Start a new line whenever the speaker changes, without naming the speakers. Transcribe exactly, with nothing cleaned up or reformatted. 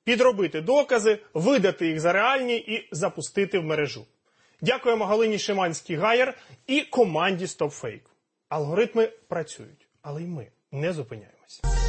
підробити докази, видати їх за реальні і запустити в мережу. Дякуємо Галині Шиманській-Гайер і команді StopFake. Алгоритми працюють, але й ми не зупиняємося.